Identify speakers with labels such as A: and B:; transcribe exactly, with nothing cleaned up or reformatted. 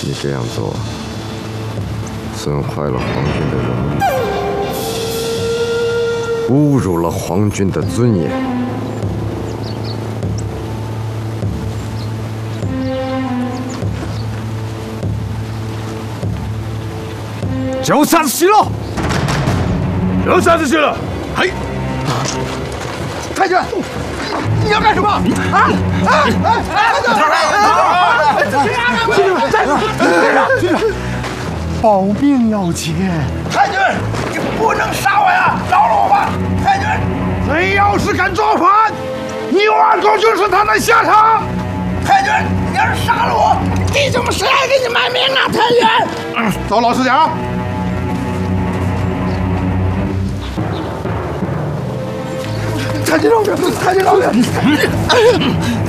A: 你这样做，损坏了皇军的荣誉，侮辱了皇军的尊严。
B: 叫啥子戏了？叫啥子戏了？嘿！
C: 太君，你要干什么？啊啊啊！太君，站住！站住！保命要紧。
D: 太君，你不能杀我呀！饶了我吧！太君，
C: 谁要是敢造反，你二狗就是他的下场。
D: 太君，你要是杀了我，弟兄们谁还给你卖命啊？太君，
C: 嗯，走，老实点啊！太君饶命！太君饶命！